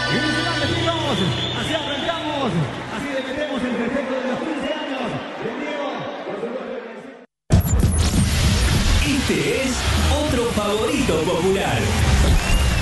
Felicidades, chicos. Así arrancamos. Así le metemos el festejo de los 15 años. De Diego. Este es otro favorito popular.